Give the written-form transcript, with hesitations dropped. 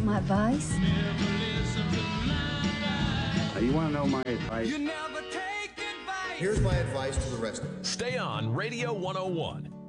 my advice? You want to know my advice? Here's my advice to the rest of us. Stay on Radio 101.